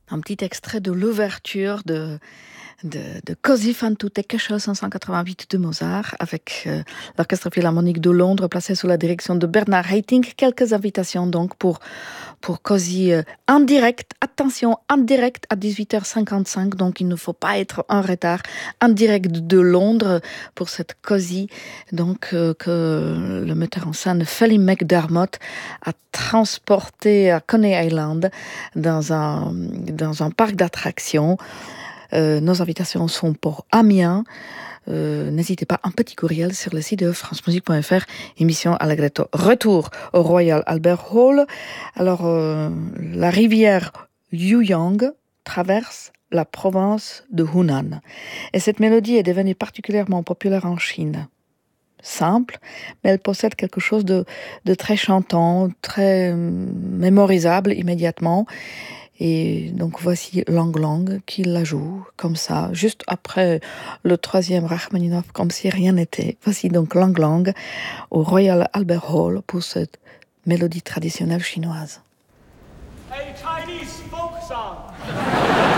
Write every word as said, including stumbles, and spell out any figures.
Un petit extrait de l'ouverture de, de, de Così fan tutte che cinq cent quatre-vingt-huit de Mozart avec euh, l'Orchestre Philharmonique de Londres placé sous la direction de Bernard Haitink. Quelques invitations donc pour, pour Così euh, en direct. Attention, en direct à dix-huit heures cinquante-cinq, donc il ne faut pas être en retard. En direct de Londres pour cette Così donc, euh, que le metteur en scène Philip McDermott a transporté à Coney Island dans un, dans un parc d'attractions. Euh, nos invitations sont pour Amiens. Euh, n'hésitez pas, un petit courriel sur le site de france musique point f r, émission Allegretto. Retour au Royal Albert Hall. Alors, euh, la rivière Liuyang traverse la province de Hunan. Et cette mélodie est devenue particulièrement populaire en Chine. Simple, mais elle possède quelque chose de, de très chantant, très euh, mémorisable immédiatement. Et donc voici Lang Lang qui la joue comme ça, juste après le troisième Rachmaninoff, comme si rien n'était. Voici donc Lang Lang au Royal Albert Hall pour cette mélodie traditionnelle chinoise. A Chinese folk song.